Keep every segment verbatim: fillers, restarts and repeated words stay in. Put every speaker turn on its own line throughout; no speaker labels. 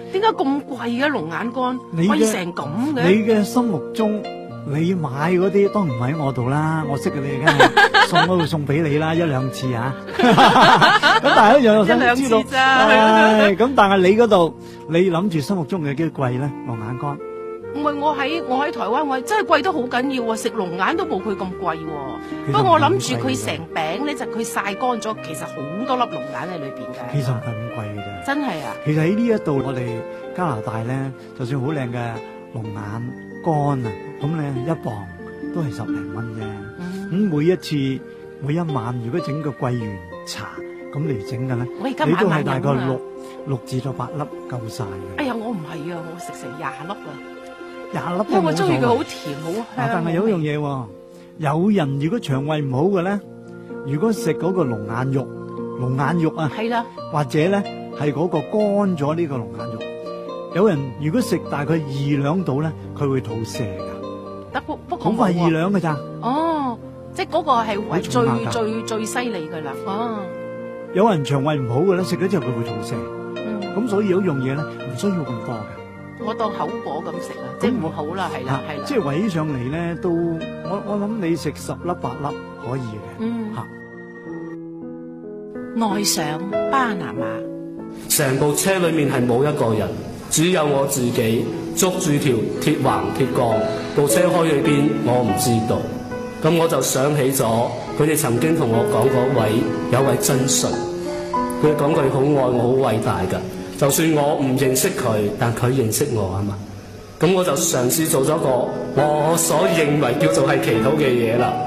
點解咁貴嘅龍眼乾，貴成咁嘅？
你嘅心目中，你買嗰啲當然唔喺我度啦，我識嘅你梗係送都會送俾你啦，一兩次啊。咁但係一樣我想知道，係咁，但係你嗰度，你諗住心目中嘅幾貴咧？龍眼乾？
唔係，我喺我喺台灣，我真係貴得好緊要啊！食龍眼都冇佢咁貴。不過我諗住佢成餅咧，就佢曬乾咗，其實好多粒龍眼喺裏邊嘅。
其實唔係咁貴嘅啫。真
係啊！
其實喺呢一度，我哋加拿大咧，就算好靚嘅龍眼乾啊，咁咧一磅都係十零蚊啫。咁、嗯嗯、每一次每一晚，如果整個桂圓茶咁嚟整嘅咧，你都係大概六六至到八粒夠晒嘅。
哎呀，我唔係啊，我食成廿粒啊！
廿粒，
因為我中意佢好甜好香。
但係有一樣嘢喎，有人如果腸胃唔好嘅咧，如果食嗰個龍眼肉，龍眼肉啊，
係啦，
或者咧係嗰個乾咗呢個龍眼肉，有人如果食大概二兩度咧，佢會肚瀉噶。
得不不
好快二兩嘅咋？
哦，即係嗰個係為最最最犀利嘅啦。哦，
有人腸胃唔好嘅咧，食咗之後佢會肚瀉。嗯，咁所以有一樣嘢咧，唔需要咁多嘅。我
當口果咁食啊，即係唔好啦，係啦，係啦。
即係圍起上嚟咧，都我我諗你食十粒八粒可以嘅。
嗯，吓。愛上巴拿馬，
成部車裏面係冇一個人，只有我自己捉住條鐵橫鐵槓，部車開去邊我唔知道。咁我就想起咗佢哋曾經同我講嗰位有位真神，佢講句好愛我好偉大噶。就算我唔認識佢，但佢認識我啊嘛。咁我就嘗試做咗個我所認為叫做係祈禱嘅嘢啦。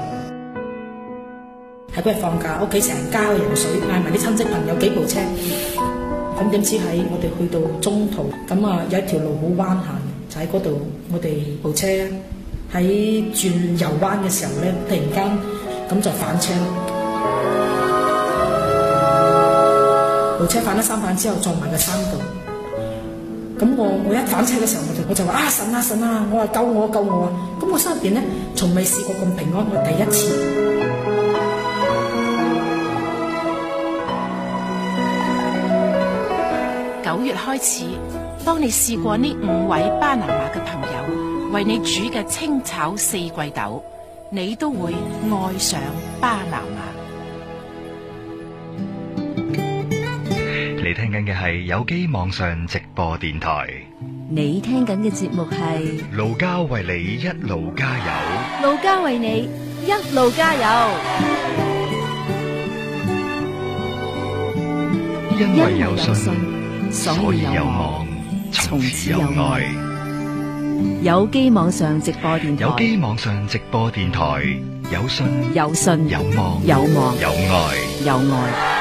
喺嗰日放假，屋企成家嘅人水，嗌埋啲親戚朋友幾部車。咁點知喺我哋去到中途，咁啊有一條路好彎行，就喺嗰度，我哋部車喺轉右彎嘅時候咧，突然間咁就反車。部車反咗三反之後撞埋個山度，咁我我一反車嘅時候我就我就話啊神啊神啊，我話救我救我啊！咁我心入邊咧從未試過咁平安，我第一次。
九月開始，當你試過呢五位巴拿馬嘅朋友為你煮嘅清炒四季豆，你都會愛上巴拿馬。
你聽緊嘅係有機網上直播電台。
你聽緊嘅節目係
路加為你一路加油，
路加為你一路加油。
因為有信，所以有望，從此有愛。
有機網上直播電台，
有機網上直播電台，有信，
有信，
有望，
有望，
有愛，
有愛。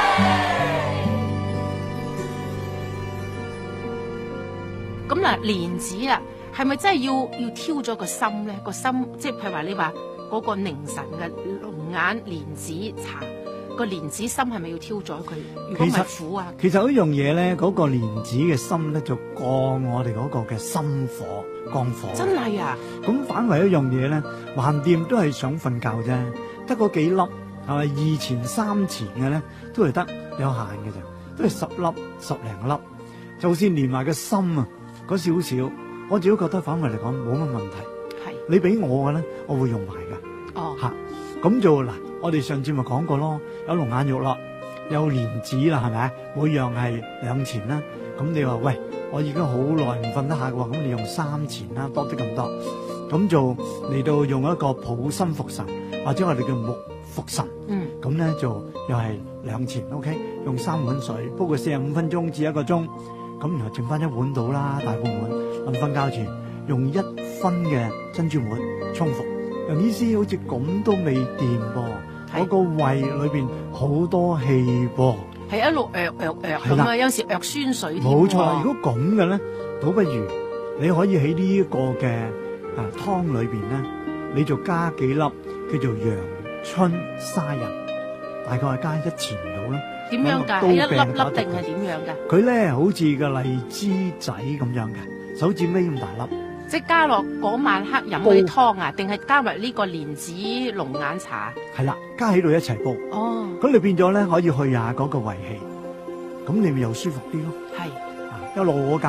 咁嗱，蓮子啊，係咪真係要要挑咗個心咧？個心即係譬如話你話嗰個寧神嘅龍眼蓮子茶，個蓮子心係咪要挑咗佢？如果唔係苦啊？
其實一樣嘢咧，嗰、嗰個蓮子嘅心咧就降我哋嗰個嘅心火降火。
真係啊！
咁反為一樣嘢咧，橫掂都係想瞓覺啫，得嗰幾粒係咪二錢三錢嘅咧，都係得有限嘅啫，都係十粒十零粒，就算連埋個心啊。嗰少少，我自己覺得反為嚟講冇乜問題。係你俾我嘅咧，我會用埋噶。哦，吓咁就嗱，我哋上次咪講過咯，有龍眼肉啦，有蓮子啦，係咪？每樣係兩錢啦。咁你話喂，我已經好耐唔瞓得下嘅話，咁你用三錢啦，多啲咁多。咁就嚟到用一個抱心服神，或者我哋叫木服神。嗯。咁咧就又係兩錢 ，OK， 用三碗水煲佢四十五分鐘至一個鐘。咁然後剩翻一碗到啦，大半碗。臨瞓覺前用一分嘅珍珠碗沖服。有意思好似咁都未掂噃，嗰個胃裏邊好多氣噃。
係一路藥藥藥咁啊，有時藥酸水。
冇錯，如果咁嘅咧，倒不如你可以喺呢一個嘅啊湯裏邊咧，你就加幾粒叫做陽春沙仁，大概係加一錢到啦。點樣㗎？係一粒粒定係點樣㗎？佢咧好似個荔枝仔咁樣嘅，手指尾咁大粒。
即係加落嗰晚黑飲嗰啲湯啊，定係加埋呢個蓮子龍眼茶？
係啦，加喺度一齊煲。哦，咁你變咗咧可以去下嗰個胃氣，咁你咪又舒服啲咯。係，一路我